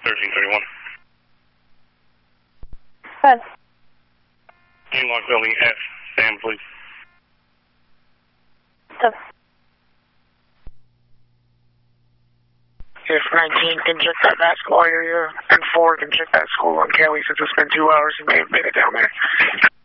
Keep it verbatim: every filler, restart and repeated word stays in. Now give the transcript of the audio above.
thirteen thirty-one. Good. Unlock building F. Stand, please. Good. If nineteen can check that basketball area, and four can check that school on Kelly since it's been two hours and may have made it down there.